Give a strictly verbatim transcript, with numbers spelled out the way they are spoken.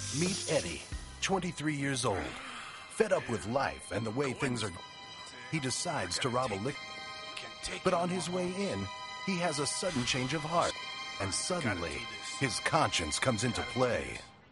Meet Eddie, twenty-three years old. Fed up with life and the way things are, he decides to rob a liquor. But on his way in, he has a sudden change of heart. And suddenly, his conscience comes into play.